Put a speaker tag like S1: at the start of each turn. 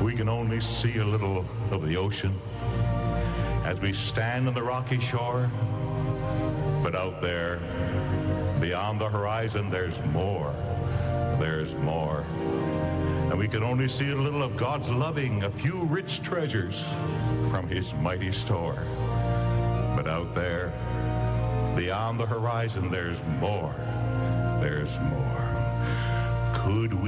S1: We can only see a little of the ocean as we stand on the rocky shore. But out there, beyond the horizon, there's more. There's more. And we can only see a little of God's loving, a few rich treasures from his mighty store. But out there, beyond the horizon, there's more. There's more. Could we